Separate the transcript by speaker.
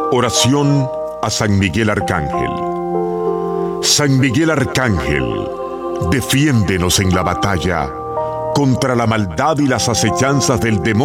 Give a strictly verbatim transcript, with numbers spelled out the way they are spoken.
Speaker 1: Oración a San Miguel Arcángel. San Miguel Arcángel, defiéndenos en la batalla contra la maldad y las acechanzas del demonio